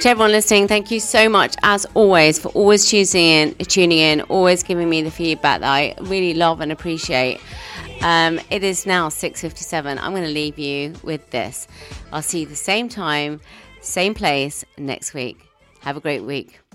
To everyone listening, thank you so much, as always, for always tuning in, always giving me the feedback that I really love and appreciate. It is now 6:57. I'm going to leave you with this. I'll see you the same time, same place next week. Have a great week.